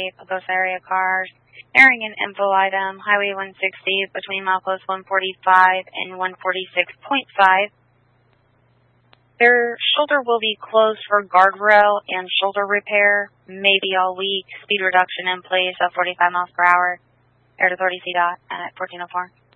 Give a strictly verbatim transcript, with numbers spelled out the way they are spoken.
those area cars. Airing an info item, Highway one sixty between milepost one forty-five and one forty-six point five. Their shoulder will be closed for guardrail and shoulder repair, maybe all week. Speed reduction in place of forty-five miles per hour. Air Authority C DOT at fourteen oh four.